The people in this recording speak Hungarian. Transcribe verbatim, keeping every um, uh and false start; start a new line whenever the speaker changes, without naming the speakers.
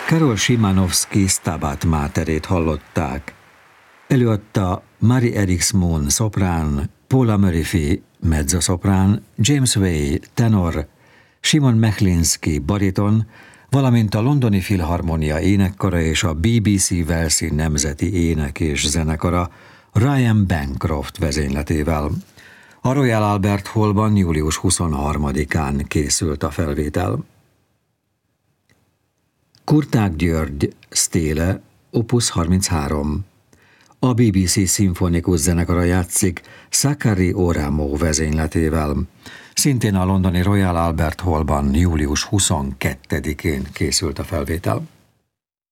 Karol Szymanowski Stabat Materét hallották. Előadta Mary Eriksmoen szoprán, Paula Murphy mezzoszoprán, James Way tenor, Simon Mechlinski bariton, valamint a Londoni Filharmonia énekkara és a bé bé cé Walesi Nemzeti Ének és Zenekara Ryan Bancroft vezényletével. A Royal Albert Hallban július huszonharmadikán készült a felvétel. Kurtág György Stele, opus harminchárom. A bé bé cé szimfonikus zenekara játszik Sakari Oramo vezényletével. Szintén a londoni Royal Albert Hallban július huszonkettedikén készült a felvétel.